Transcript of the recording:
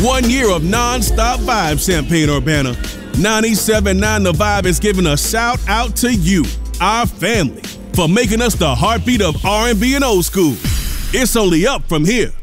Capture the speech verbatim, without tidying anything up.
One year of non-stop vibes, Champaign-Urbana. ninety-seven point nine The Vibe is giving a shout out to you, our family, for making us the heartbeat of R and B and old school. It's only up from here.